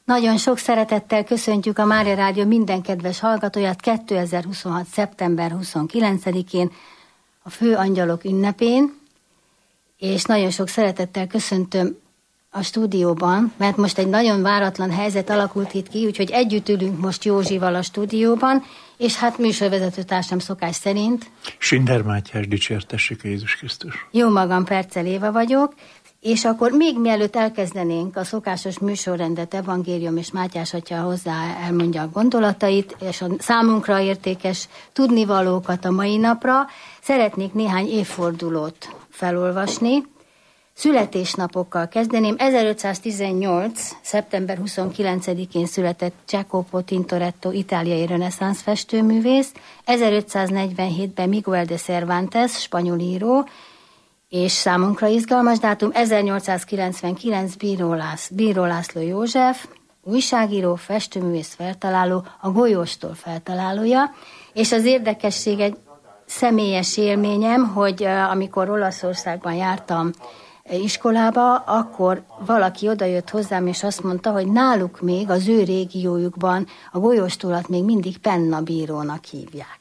Nagyon sok szeretettel köszöntjük a Mária Rádió minden kedves hallgatóját 2026. szeptember 29-én, a Főangyalok ünnepén, és nagyon sok szeretettel köszöntöm a stúdióban, mert most egy nagyon váratlan helyzet alakult itt ki, úgyhogy együtt ülünk most Józsival a stúdióban, és hát műsorvezető társam szokás szerint. Sinder Mátyás, dicsértessük Jézus Krisztus. Jó magam, Percel Éva vagyok, és akkor még mielőtt elkezdenénk a szokásos műsorrendet, Evangélium és Mátyás atya hozzá elmondja a gondolatait, és a számunkra értékes tudnivalókat a mai napra, szeretnék néhány évfordulót felolvasni. Születésnapokkal kezdeném. 1518. szeptember 29-én született Jacopo Tintoretto, itáliai reneszánsz festőművész, 1547-ben Miguel de Cervantes, spanyol író, és számunkra izgalmas dátum, 1899 Bíró László József, újságíró, festőművész, feltaláló, a Golyóstól feltalálója, és az érdekesség egy személyes élményem, hogy amikor Olaszországban jártam iskolába, akkor valaki odajött hozzám, és azt mondta, hogy náluk még az ő régiójukban a Golyóstolat még mindig Penna bírónak hívják.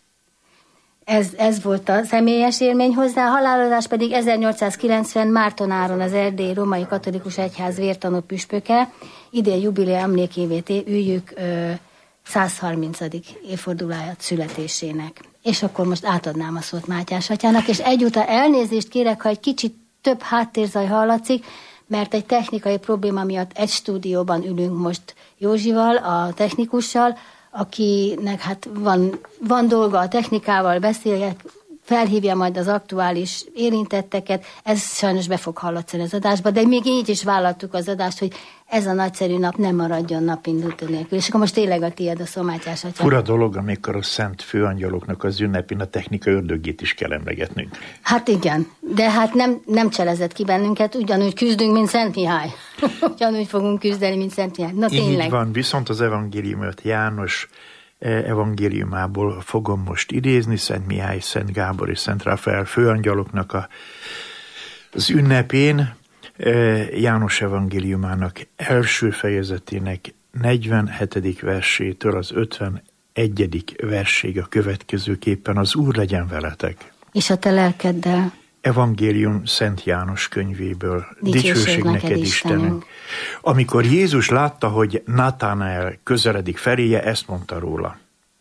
Ez volt a személyes élmény hozzá, a halálozás pedig 1890 Márton Áron, az erdélyi római katolikus egyház vértanú püspöke, idén jubileum emlékévét üljük 130. évfordulóját születésének. És akkor most átadnám a szót Mátyás atyának, és egyúttal elnézést kérek, ha egy kicsit több háttérzaj hallatszik, mert egy technikai probléma miatt egy stúdióban ülünk most Józsival, a technikussal, akinek hát van dolga a technikával, beszélget, felhívja majd az aktuális érintetteket, ez sajnos be fog hallatszani az adásba, de még így is vállaltuk az adást, hogy ez a nagyszerű nap nem maradjon napindító nélkül. És akkor most tényleg a tiéd a szó, Mátyás atya. Fura dolog, amikor a szent főangyaloknak az ünnepén a technika ördögét is kell emlegetnünk. Hát igen, de hát nem cselezett ki bennünket, ugyanúgy küzdünk, mint Szent Mihály. Ugyanúgy fogunk küzdeni, mint Szent Mihály. Na tényleg. Így van, viszont az evangéliumot János evangéliumából fogom most idézni, Szent Mihály, Szent Gábor és Szent Ráfael főangyaloknak az ünnepén, János evangéliumának első fejezetének 47. versétől az 51. verséig a következőképpen: az Úr legyen veletek. És a te lelkeddel. Evangélium Szent János könyvéből. Dicsőség neked, Istenünk. Amikor Jézus látta, hogy Natanael közeledik feléje, ezt mondta róla: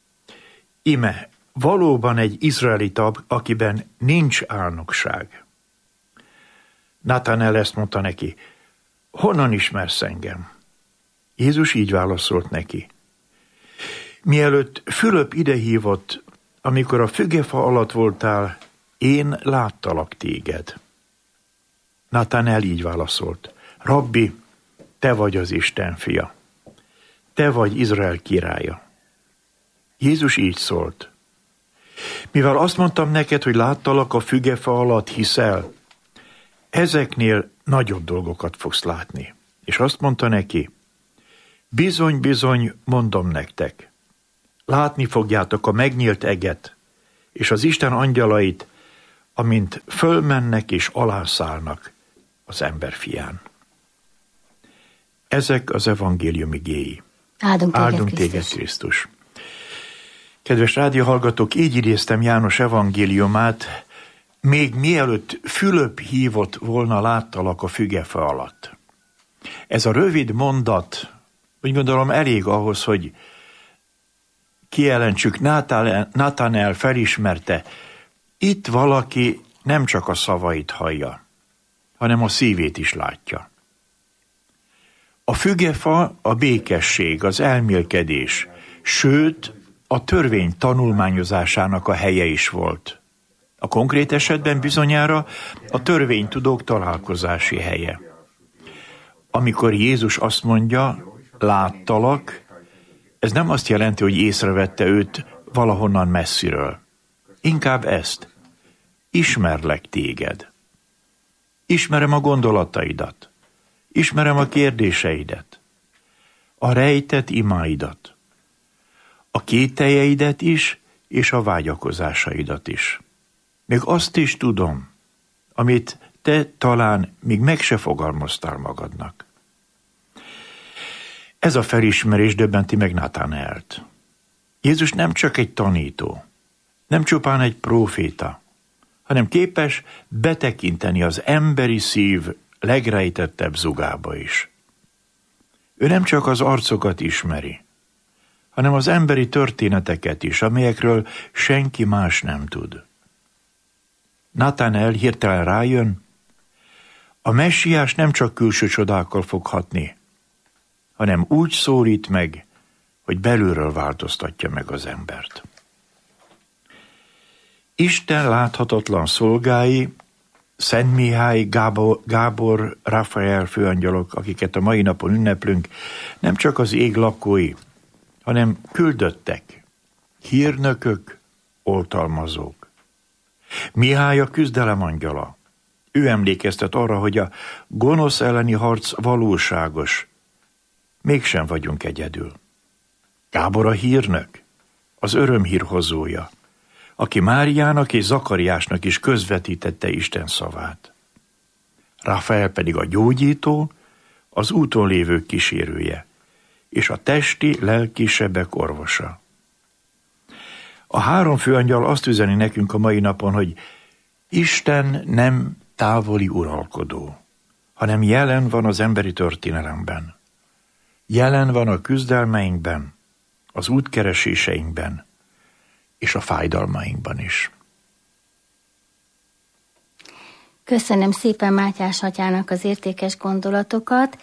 ime, valóban egy izraelita, akiben nincs álnokság. Natanael ezt mondta neki: honnan ismersz engem? Jézus így válaszolt neki: mielőtt Fülöp idehívott, amikor a fügefa alatt voltál, én láttalak téged. Natanael így válaszolt: Rabbi, te vagy az Isten fia. Te vagy Izrael királya. Jézus így szólt: mivel azt mondtam neked, hogy láttalak a fügefa alatt, hiszel, ezeknél nagyobb dolgokat fogsz látni. És azt mondta neki: bizony, bizony, mondom nektek, látni fogjátok a megnyílt eget, és az Isten angyalait, amint fölmennek és alászállnak az emberfián. Ezek az evangélium igéi. Áldunk téged, Krisztus. Kedves rádióhallgatók, így idéztem János evangéliumát, még mielőtt Fülöp hívott volna, láttalak a fügefa alatt. Ez a rövid mondat, úgy gondolom, elég ahhoz, hogy kijelentsük, Natanael felismerte, itt valaki nem csak a szavait hallja, hanem a szívét is látja. A fügefa a békesség, az elmélkedés, sőt, a törvény tanulmányozásának a helye is volt. A konkrét esetben bizonyára a törvénytudók találkozási helye. Amikor Jézus azt mondja, láttalak, ez nem azt jelenti, hogy észrevette őt valahonnan messziről. Inkább ezt: ismerlek téged. Ismerem a gondolataidat. Ismerem a kérdéseidet. A rejtett imáidat. A kételjeidet is, és a vágyakozásaidat is. Még azt is tudom, amit te talán még meg se fogalmaztál magadnak. Ez a felismerés döbbenti meg Natanaelt. Jézus nem csak egy tanító, nem csupán egy próféta, hanem képes betekinteni az emberi szív legrejtettebb zugába is. Ő nem csak az arcokat ismeri, hanem az emberi történeteket is, amelyekről senki más nem tud. Natanael hirtelen rájön, a messiás nem csak külső csodákkal fog hatni, hanem úgy szólít meg, hogy belülről változtatja meg az embert. Isten láthatatlan szolgái, Szent Mihály, Gábor, Rafael főangyalok, akiket a mai napon ünneplünk, nem csak az ég lakói, hanem küldöttek, hírnökök, oltalmazók. Mihály a küzdelem angyala. Ő emlékeztet arra, hogy a gonosz elleni harc valóságos. Mégsem vagyunk egyedül. Gábor a hírnök, az örömhír hozója, aki Máriának és Zakariásnak is közvetítette Isten szavát. Rafael pedig a gyógyító, az úton lévők kísérője, és a testi, lelki sebek orvosa. A három főangyal azt üzeni nekünk a mai napon, hogy Isten nem távoli uralkodó, hanem jelen van az emberi történelemben. Jelen van a küzdelmeinkben, az útkereséseinkben, és a fájdalmainkban is. Köszönöm szépen Mátyás atyának az értékes gondolatokat,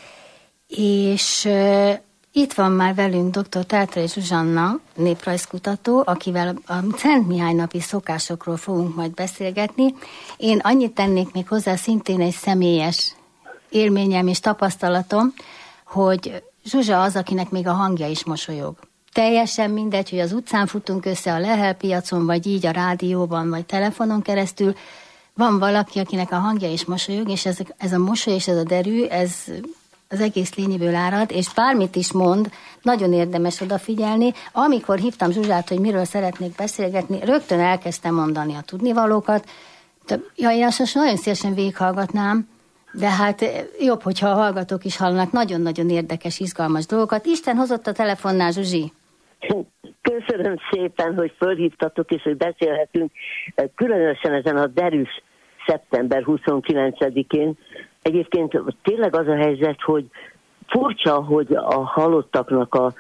és itt van már velünk dr. Tátrai Zsuzsanna, néprajzkutató, akivel a Szent Mihály napi szokásokról fogunk majd beszélgetni. Én annyit tennék még hozzá, szintén egy személyes élményem és tapasztalatom, hogy Zsuzsa az, akinek még a hangja is mosolyog. Teljesen mindegy, hogy az utcán futunk össze a Lehel-piacon, vagy így a rádióban, vagy telefonon keresztül. Van valaki, akinek a hangja is mosolyog, és ez a mosoly és ez a derű, ez az egész lényéből árad, és bármit is mond, nagyon érdemes odafigyelni. Amikor hívtam Zsuzsát, hogy miről szeretnék beszélgetni, rögtön elkezdtem mondani a tudnivalókat. Ja, én azt nagyon szívesen végighallgatnám, de hát jobb, hogyha a hallgatók is hallanak nagyon-nagyon érdekes, izgalmas dolgokat. Isten hozott a telefonnál, Zsuzsi. Köszönöm szépen, hogy fölhívtatok, és hogy beszélhetünk. Különösen ezen a derűs szeptember 29-én. Egyébként tényleg az a helyzet, hogy furcsa, hogy a halottaknak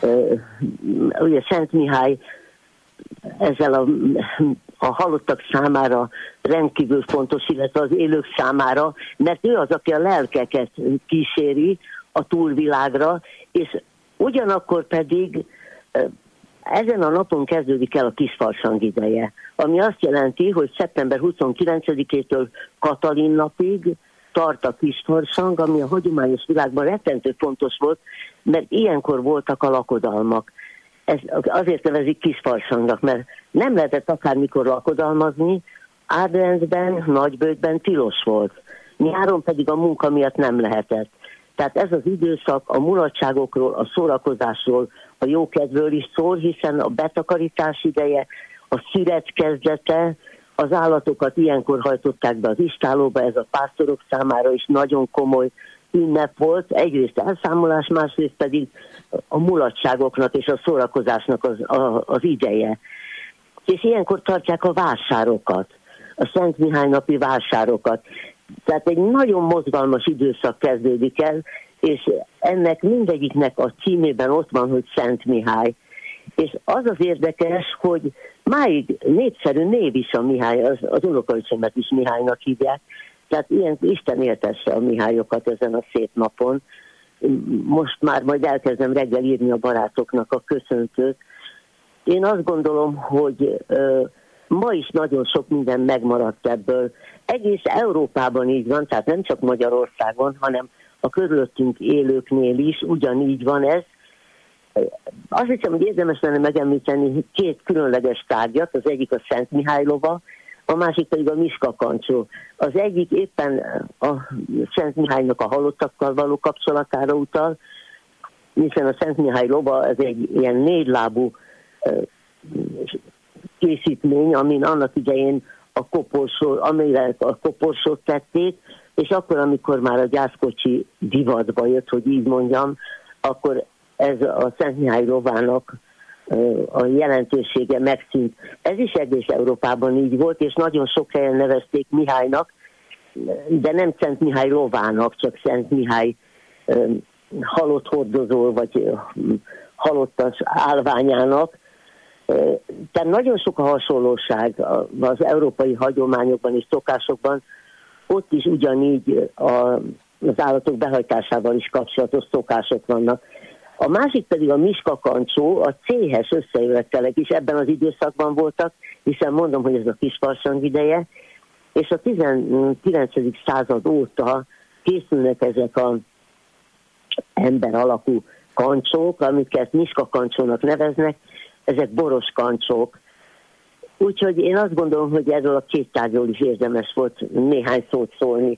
ugye Szent Mihály ezzel a halottak számára rendkívül fontos, illetve az élők számára, mert ő az, aki a lelkeket kíséri a túlvilágra, és ugyanakkor pedig ezen a napon kezdődik el a kisfarsang ideje, ami azt jelenti, hogy szeptember 29-től Katalin napig tart a kisfarsang, ami a hagyományos világban rettentő fontos volt, mert ilyenkor voltak a lakodalmak. Ez azért nevezik kisfarsangnak, mert nem lehetett akármikor lakodalmazni, Ádrendben, Nagyböjtben tilos volt. Nyáron pedig a munka miatt nem lehetett. Tehát ez az időszak a mulatságokról, a szórakozásról, a jókedvről is szól, hiszen a betakarítás ideje, a szüret kezdete, az állatokat ilyenkor hajtották be az istálóba, ez a pásztorok számára is nagyon komoly ünnep volt. Egyrészt elszámolás, másrészt pedig a mulatságoknak és a szórakozásnak az ideje. És ilyenkor tartják a vásárokat, a Szent Mihály napi vásárokat. Tehát egy nagyon mozgalmas időszak kezdődik el, és ennek mindegyiknek a címében ott van, hogy Szent Mihály. És az az érdekes, hogy máig népszerű név is a Mihály, az unokaöcsémet is Mihálynak hívják, tehát ilyen Isten éltesse a Mihályokat ezen a szép napon. Most már majd elkezdem reggel írni a barátoknak a köszöntőt. Én azt gondolom, hogy ma is nagyon sok minden megmaradt ebből. Egész Európában így van, tehát nem csak Magyarországon, hanem a körülöttünk élőknél is ugyanígy van ez. Azt hiszem, hogy érdemes lenne megemlíteni két különleges tárgyat, az egyik a Szent Mihály lova, a másik pedig a miskakancsó. Az egyik éppen a Szent Mihálynak a halottakkal való kapcsolatára utal, hiszen a Szent Mihály lova ez egy ilyen négylábú készítmény, amin annak idején amire a koporsót tették, és akkor, amikor már a gyászkocsi divatba jött, hogy így mondjam, akkor ez a Szent Mihály rovának a jelentősége megszűnt. Ez is egész Európában így volt, és nagyon sok helyen nevezték Mihálynak, de nem Szent Mihály rovának, csak Szent Mihály halott hordozó, vagy halottas állványának. Tehát nagyon sok a hasonlóság az európai hagyományokban és szokásokban, ott is ugyanígy az állatok behajtásával is kapcsolatos szokások vannak. A másik pedig a miskakancsó, a céhes összejövetelek is ebben az időszakban voltak, hiszen mondom, hogy ez a kisfarsang ideje, és a 19. század óta készülnek ezek az ember alakú kancsók, amiket miskakancsónak neveznek, ezek boros kancsók. Úgyhogy én azt gondolom, hogy erről a két tárgyról is érdemes volt néhány szót szólni.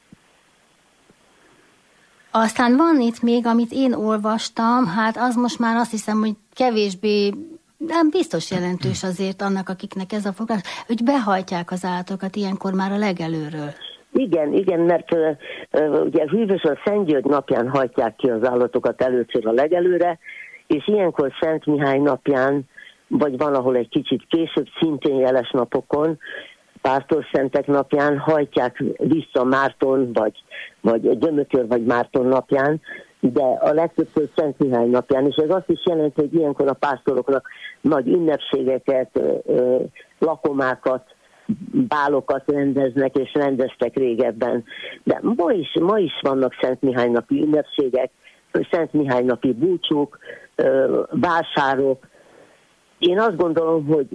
Aztán van itt még, amit én olvastam, hát az most már azt hiszem, hogy kevésbé, nem biztos jelentős azért annak, akiknek ez a fogás, hogy behajtják az állatokat ilyenkor már a legelőről. Igen, mert ugye hűvösen Szent György napján hajtják ki az állatokat először a legelőre, és ilyenkor Szent Mihály napján, vagy van, ahol egy kicsit később, szintén jeles napokon, pásztorszentek napján hajtják vissza Márton, vagy Dömötör, vagy Márton napján, de a legtöbbször Szent Mihály napján, és ez azt is jelenti, hogy ilyenkor a pásztoroknak nagy ünnepségeket, lakomákat, bálokat rendeznek, és rendeztek régebben. De ma is vannak Szent Mihály napi ünnepségek, Szent Mihály napi búcsúk, vásárok. Én azt gondolom, hogy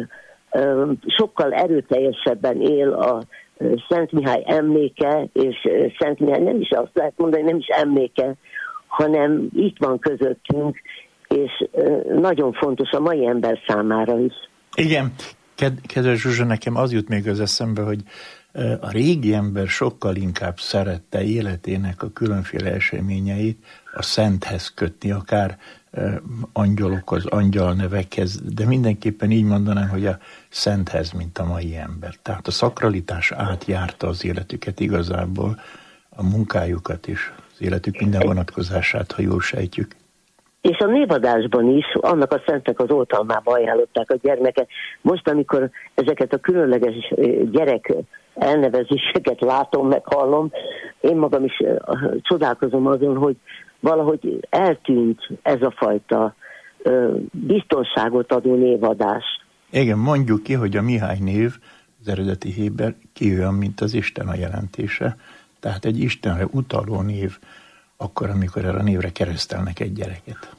sokkal erőteljesebben él a Szent Mihály emléke, és Szent Mihály nem is azt lehet mondani, nem is emléke, hanem itt van közöttünk, és nagyon fontos a mai ember számára is. Igen, kedves Zsuzsa, nekem az jut még az eszembe, hogy a régi ember sokkal inkább szerette életének a különféle eseményeit a szenthez kötni, akár angyalokhoz, angyalnevekhez, de mindenképpen így mondanám, hogy a szenthez, mint a mai ember. Tehát a szakralitás átjárta az életüket igazából, a munkájukat is, az életük minden vonatkozását, ha jól sejtjük. És a névadásban is annak a szentnek az oltalmába ajánlották a gyermeket. Most, amikor ezeket a különleges gyerek elnevezéseket látom, meg hallom, én magam is csodálkozom azon, hogy valahogy eltűnt ez a fajta biztonságot adó névadás. Igen, mondjuk ki, hogy a Mihály név, az eredeti héber, ki olyan, mint az Isten a jelentése. Tehát egy Istenre utaló név, akkor, amikor erre a névre keresztelnek egy gyereket.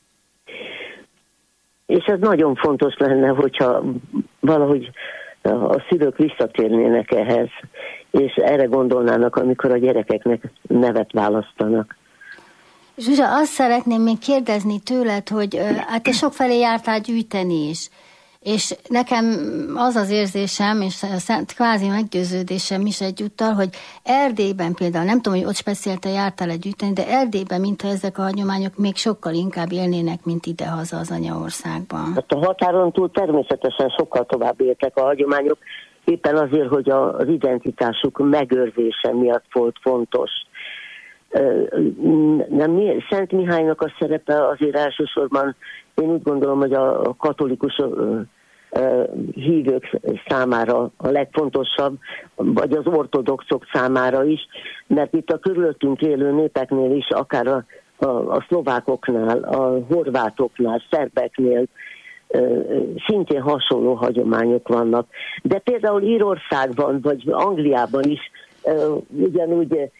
És ez nagyon fontos lenne, hogyha valahogy a szülők visszatérnének ehhez, és erre gondolnának, amikor a gyerekeknek nevet választanak. Zsuzsa, azt szeretném még kérdezni tőled, hogy hát te sokfelé jártál gyűjteni is, és nekem az az érzésem, és kvázi meggyőződésem is egyúttal, hogy Erdélyben például, nem tudom, hogy ott speciálisan jártál gyűjteni, de Erdélyben, mintha ezek a hagyományok még sokkal inkább élnének, mint idehaza az anyaországban. Hát a határon túl természetesen sokkal tovább éltek a hagyományok, éppen azért, hogy az identitásuk megőrzése miatt volt fontos. Szent Mihálynak a szerepe azért elsősorban, én úgy gondolom, hogy a katolikus hívők számára a legfontosabb, vagy az ortodoxok számára is, mert itt a körülöttünk élő népeknél is, akár a szlovákoknál, a horvátoknál, szerbeknél szintén hasonló hagyományok vannak. De például Írországban, vagy Angliában is ugyanúgy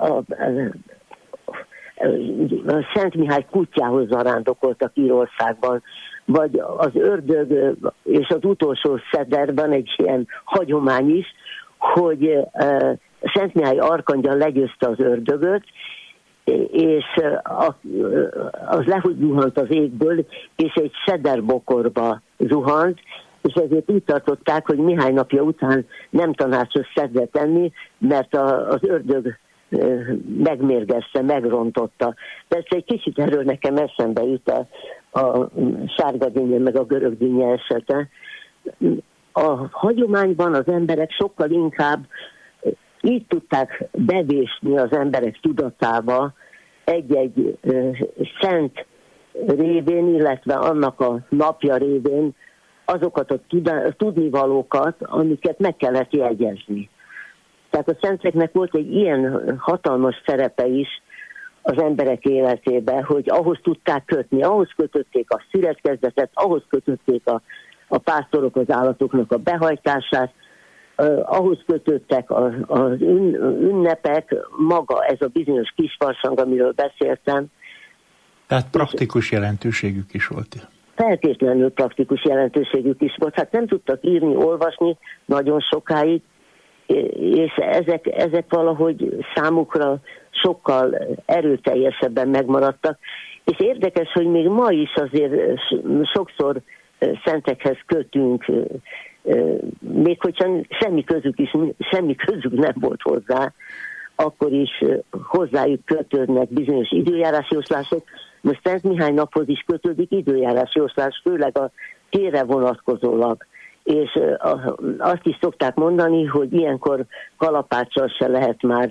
a Szent Mihály kutyához zarándokoltak Írországban, vagy az ördög és az utolsó szederben egy ilyen hagyomány is, hogy Szent Mihály arkangyal legyőzte az ördögöt, és az lezuhant az égből, és egy szederbokorba zuhant, és ezért úgy tartották, hogy Mihály napja után nem tanácsos szedret enni, mert az ördög megmérgezte, megrontotta. Persze egy kicsit erről nekem eszembe jut a sárga dinnye, meg a görög dinnye esete. A hagyományban az emberek sokkal inkább így tudták bevésni az emberek tudatába egy-egy szent révén, illetve annak a napja révén azokat a tudnivalókat, amiket meg kellett jegyezni. Tehát a szenteknek volt egy ilyen hatalmas szerepe is az emberek életében, hogy ahhoz tudták kötni, ahhoz kötötték a születkezdetet, ahhoz kötötték a pásztorok az állatoknak a behajtását, ahhoz kötöttek az ünnepek, maga ez a bizonyos kisfarsang, amiről beszéltem. Tehát praktikus jelentőségük is volt. Feltétlenül praktikus jelentőségük is volt. Hát nem tudtak írni, olvasni nagyon sokáig, és ezek valahogy számukra sokkal erőteljesebben megmaradtak. És érdekes, hogy még ma is azért sokszor szentekhez kötünk, még hogyha semmi közük nem volt hozzá, akkor is hozzájuk kötődnek bizonyos időjárási oszlások. Most Szent Mihály naphoz is kötődik időjárási oszlás, főleg a térre vonatkozólag. És azt is szokták mondani, hogy ilyenkor kalapáccsal se lehet már,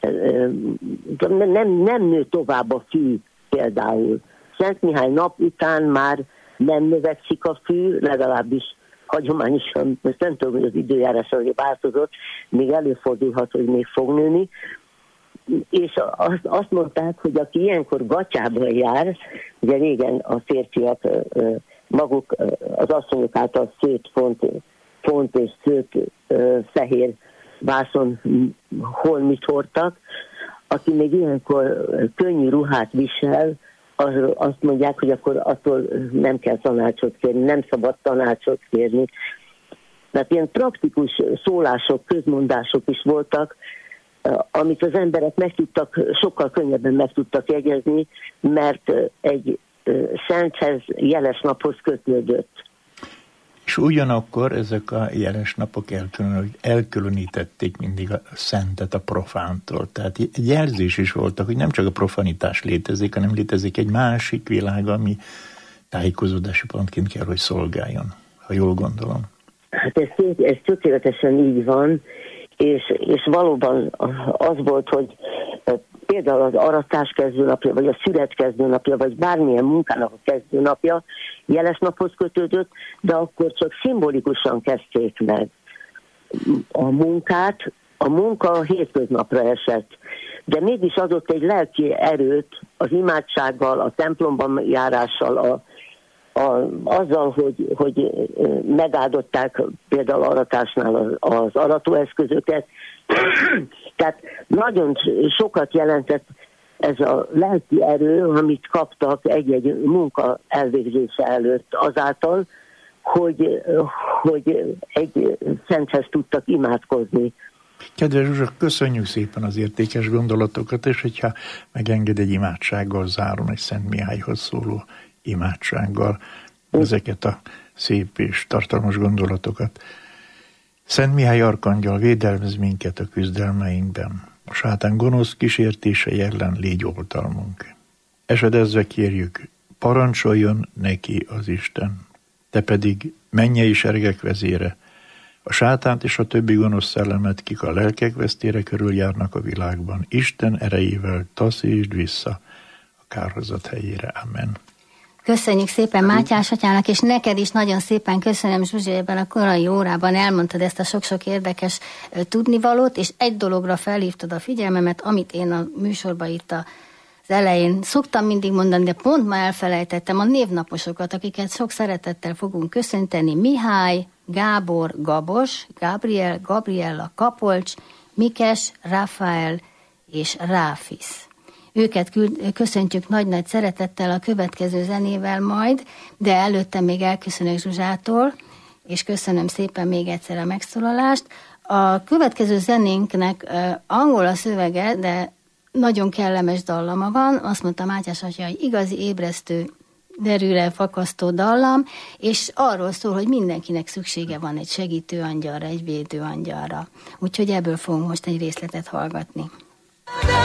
nem nő tovább a fű például. Szent Mihály nap után már nem növekszik a fű, legalábbis hagyományosan, most nem tudom, hogy az időjárás azért változott, még előfordulhat, hogy még fog nőni. És azt mondták, hogy aki ilyenkor gatyában jár, ugye régen a férfiak maguk az asszonyok által szőtt font és szőtt fehér vászon holmit hordtak, aki még ilyenkor könnyű ruhát visel, azt mondják, hogy akkor attól nem kell tanácsot kérni, nem szabad tanácsot kérni. Tehát ilyen praktikus szólások, közmondások is voltak, amit az emberek sokkal könnyebben meg tudtak jegyezni, mert egy szenthez, jeles naphoz kötődött. És ugyanakkor ezek a jeles napok elkülönítették mindig a szentet a profántól. Tehát egy jelzés is voltak, hogy nem csak a profanitás létezik, hanem létezik egy másik világ, ami tájékozódási pontként kell, hogy szolgáljon, ha jól gondolom. Hát ez tökéletesen így van, és valóban az volt, hogy például az aratás kezdőnapja, vagy a szület kezdőnapja, vagy bármilyen munkának a kezdőnapja jeles naphoz kötődött, de akkor csak szimbolikusan kezdték meg a munkát. A munka hétköznapra esett, de mégis adott egy lelki erőt az imádsággal, a templomban járással, azzal, hogy megáldották például aratásnál az aratóeszközöket. Tehát nagyon sokat jelentett ez a lelki erő, amit kaptak egy-egy munka elvégzése előtt azáltal, hogy egy szenthez tudtak imádkozni. Kedves Zsuzsa, köszönjük szépen az értékes gondolatokat, és hogyha megenged, egy imádsággal zárom, egy Szent Mihályhoz szóló imádsággal ezeket a szép és tartalmas gondolatokat. Szent Mihály arkangyal, védelmez minket a küzdelmeinkben. A sátán gonosz kísértései ellen légy oltalmunk. Esedezve kérjük, parancsoljon neki az Isten. Te pedig mennyei seregek vezére, a sátánt és a többi gonosz szellemet, kik a lelkek vesztére körüljárnak a világban, Isten erejével taszítsd vissza a kárhozat helyére. Amen. Köszönjük szépen Mátyás atyának, és neked is nagyon szépen köszönöm, Zsuzsi, ebben a korai órában elmondtad ezt a sok-sok érdekes tudnivalót, és egy dologra felhívtad a figyelmemet, amit én a műsorban itt az elején szoktam mindig mondani, de pont ma elfelejtettem a névnaposokat, akiket sok szeretettel fogunk köszönteni. Mihály, Gábor, Gabos, Gabriel, Gabriella, Kapolcs, Mikes, Rafael és Ráfisz. Őket köszöntjük nagy-nagy szeretettel a következő zenével majd, de előtte még elköszönök Zsuzsától, és köszönöm szépen még egyszer a megszólalást. A következő zenénknek angol a szövege, de nagyon kellemes dallama van. Azt mondta Mátyás atya, hogy igazi ébresztő, derűre fakasztó dallam, és arról szól, hogy mindenkinek szüksége van egy segítő angyalra, egy védő angyalra. Úgyhogy ebből fogunk most egy részletet hallgatni.